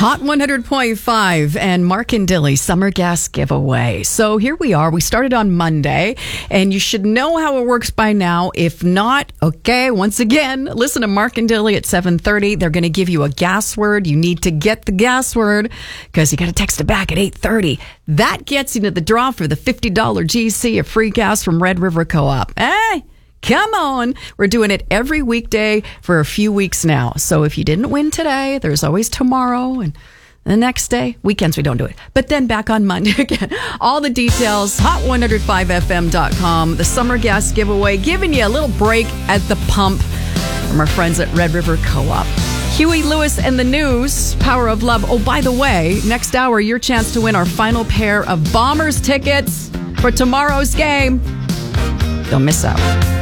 Hot 100.5 and Mark and Dilly Summer Gas Giveaway. So here we are. We started on Monday, and you should know how it works by now. If not, okay, once again, listen to Mark and Dilly at 7:30. They're going to give you a gas word. You need to get the gas word because you got to text it back at 8:30. That gets you to the draw for the $50 GC of free gas from Red River Co-op. Hey! Come on. We're doing it every weekday for a few weeks now. So if you didn't win today, there's always tomorrow and the next day. Weekends, we don't do it. But then back on Monday again. All the details, hot105fm.com. The summer gas giveaway, giving you a little break at the pump from our friends at Red River Co-op. Huey Lewis and the News, Power of Love. Oh, by the way, next hour, your chance to win our final pair of Bombers tickets for tomorrow's game. Don't miss out.